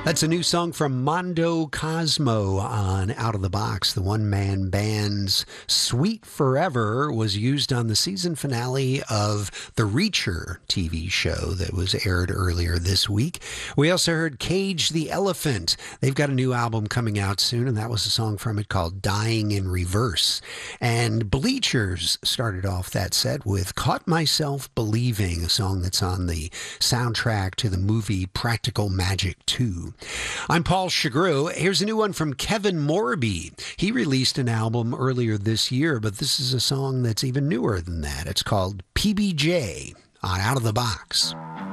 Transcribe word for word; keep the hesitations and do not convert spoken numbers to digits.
That's a new song from Mondo Cosmo on Out of the Box. The one-man band's Sweet Forever was used on the season finale of the Reacher T V show that was aired earlier this week. We also heard Cage the Elephant. They've got a new album coming out soon, and that was a song from it called Dying in Reverse. And Bleachers started off that set with Caught Myself Believing, a song that's on the soundtrack to the movie Practical Magic two. I'm Paul Chagru. Here's a new one from Kevin Morby. He released an album earlier this year, but this is a song that's even newer than that. It's called P B J on Out of the Box.